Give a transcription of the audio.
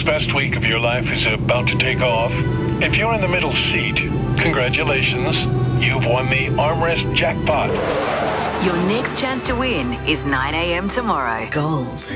best week of your life is about to take off. If you're in the middle seat, congratulations. You've won the armrest jackpot. Your next chance to win is 9 a.m. tomorrow. Gold